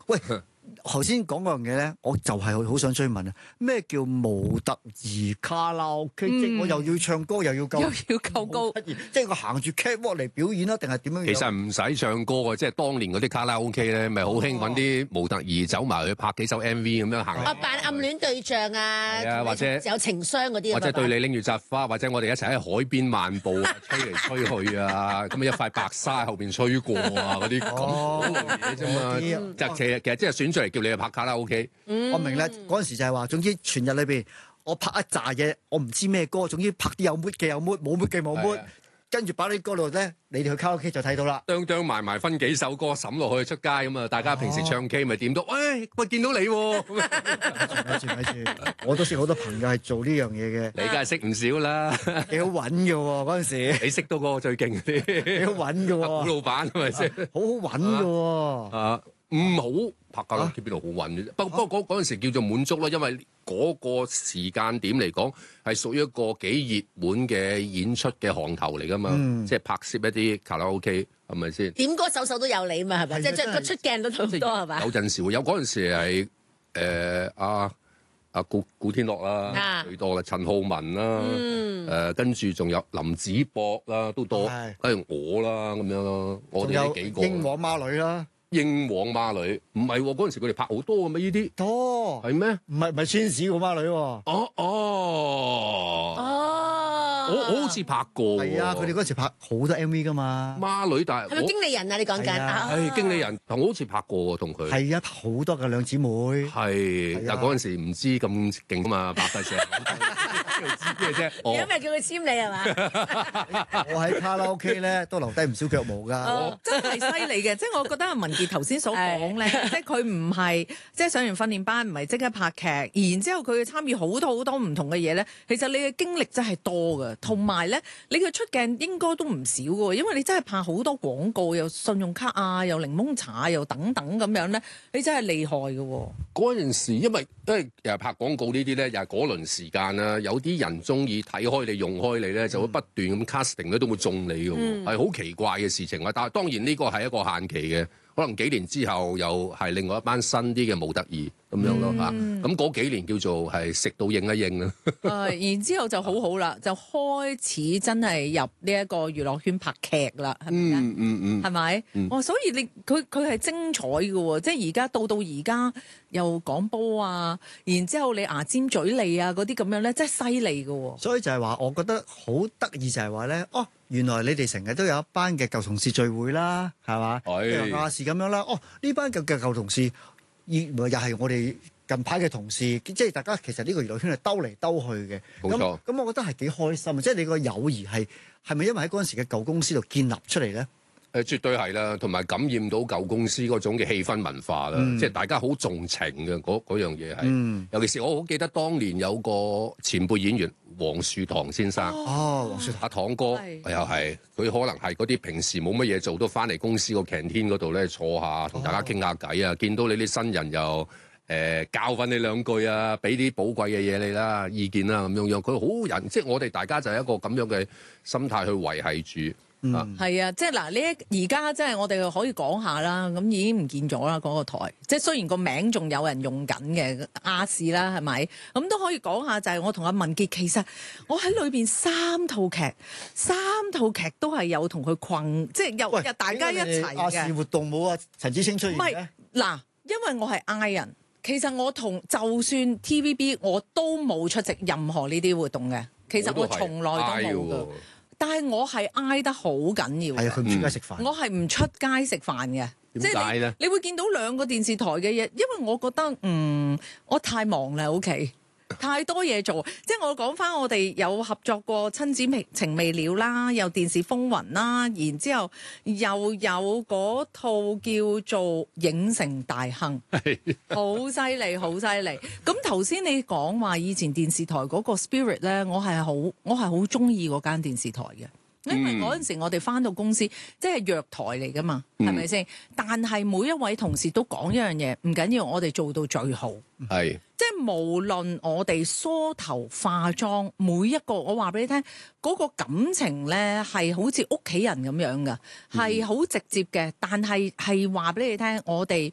喂，頭先講嗰樣嘢咧，我就係好想追問啊！咩叫模特兒卡拉 OK？即係我又要唱歌又要夠高， 即係我行住 catwalk 嚟表演啦，定係點樣？ 其實唔使唱歌嘅，即係當年嗰啲卡拉 OK 咧，咪好興揾啲模特兒走埋去拍幾首 MV 咁樣行。 扮暗戀對象啊， 或者有情傷嗰啲， 或者對你拎住扎花，或者我哋一齊喺海邊漫步啊，吹嚟吹去啊，咁一塊白紗後邊吹過啊，嗰啲咁嘢啫嘛。其實即係選出嚟叫你去拍卡拉 OK。 我明啦，嗰陣時就係話，總之全日裏邊我拍一紮嘢，我唔知咩歌，總之拍啲有 mood 嘅有 mood，冇 mood 嘅冇 mood，跟住擺啲歌度咧，你哋去卡拉 OK 就睇到啦。 啄埋分幾首歌審落去出街咁啊！大家平時唱 K 咪點到？喂見到你喎！ 咪住，我都識好多朋友係做呢樣嘢嘅。 你梗係識唔少啦， 幾好揾嘅喎嗰陣時。 你識到個最勁啲， 幾好揾嘅喎。 古老闆係咪先？ 好好揾嘅喎。 唔好拍卡拉 OK邊度好揾嘅啫。不過嗰陣時叫做滿足啦，因為嗰個時間點嚟講係屬於一個幾熱門嘅演出嘅行頭嚟噶嘛，即係拍攝一啲卡拉 OK 係咪先？ 點歌首首都有你嘛係咪？即係個出鏡都好多係咪？ 有陣時會有，嗰陣時係阿古天樂啦，最多啦，陳浩民啦，跟住仲有林子博啦，都多，跟住我啦咁樣咯，我哋呢幾個。 英皇孖女啦。 英皇孖女唔係喎，嗰陣時佢哋拍好多嘅咩？呢啲多係咩？ 唔係川市個孖女喎。 我好似拍過喎。 係啊，佢哋嗰時拍好多 MV 噶嘛。 孖女，但係係咪經理人啊？你講緊係經理人，我好似拍過喎，同佢。 係啊，好多嘅兩姊妹。 係，但係嗰陣時唔知咁勁啊嘛，拍得成。知嘅啫。 有咩叫佢簽你係嘛？ 我喺卡拉 OK 咧都留低唔少腳毛㗎。 真係犀利嘅，即係我覺得阿文傑頭先所講咧，即係佢唔係即係上完訓練班，唔係即刻拍劇，然之後佢參與好多唔同嘅嘢咧。其實你嘅經歷真係多㗎，同埋咧你嘅出鏡應該都唔少㗎，因為你真係拍好多廣告，又信用卡啊，又檸檬茶又等等咁樣咧，你真係厲害㗎。 嗰陣時因為又係拍廣告呢啲咧，又係嗰輪時間啦，有啲人中意睇開你用開你咧，就會不斷咁 casting 咧都會中你㗎，係好奇怪嘅事情啊！但係當然呢個係一個限期嘅，可能幾年之後又係另外一班新啲嘅模特兒咁樣咯嚇。咁嗰幾年叫做係食到應一應啦。 然之後就好好啦，就開始真係入呢一個娛樂圈拍劇啦，係咪啊？係咪？所以佢係精彩嘅喎，即係而家到而家又講波啊，然之後你牙尖嘴利啊嗰啲咁樣咧，真係犀利嘅喎。 所以就係話，我覺得好得意就係話咧，原來你哋成日都有一班嘅舊同事聚會啦，係嘛？譬如亞視咁樣啦，呢班嘅舊同事，又係我哋近排嘅同事，即係大家其實呢個娛樂圈係兜嚟兜去嘅。 冇錯。 咁我覺得係幾開心啊！即係你個友誼係咪因為喺嗰陣時嘅舊公司度建立出嚟咧？ 絕對係啦，同埋感染到舊公司嗰種嘅氣氛文化啦，即係大家好重情嘅嗰樣嘢係。尤其是我好記得當年有個前輩演員黃樹棠先生， 黃樹棠阿棠哥又係，佢可能係嗰啲平時冇乜嘢做都翻嚟公司個 canteen 嗰度咧坐下，同大家傾下偈啊，見到你啲新人又教訓你兩句啊，俾啲寶貴嘅嘢你啦，意見啦咁樣，佢好人，即係我哋大家就係一個咁樣嘅心態去維繫住。 係啊，即係嗱，呢而家即係我哋可以講下啦，咁已經唔見咗啦嗰個台，即係雖然個名仲有人用緊嘅亞視啦，係咪？咁都可以講下，就係我同阿文傑，其實我喺裏邊三套劇都係有同佢困，即係有大家一齊嘅。 亞視活動冇啊，陳芷清出現咧。 嗱，因為我係 I 人，其實我就算 TVB 我都冇出席任何呢啲活動嘅，其實我從來都冇㗎。但係我係挨得好緊要， 係啊，佢唔出街食飯。 我係唔出街食飯嘅， 點解咧？ 你會見到兩個電視台嘅嘢，因為我覺得我太忙啦，屋企太多嘢做。即係我講翻，我哋有合作過《親子情未了》啦，有電視風雲啦，然之後又有嗰套叫做《影城大亨》，好犀利，好犀利。咁頭先你講話以前電視台嗰個 spirit 咧，我係好中意嗰間電視台嘅。因為嗰陣時我哋返到公司，即係藥台嚟㗎嘛，係咪先？但係每一位同事都講一樣嘢，唔緊要，我哋做到最好。 係， 即係無論我哋梳頭化妝，每一個我話俾你聽，嗰個感情咧係好似屋企人咁樣㗎，係好直接嘅。但係話俾你聽，我哋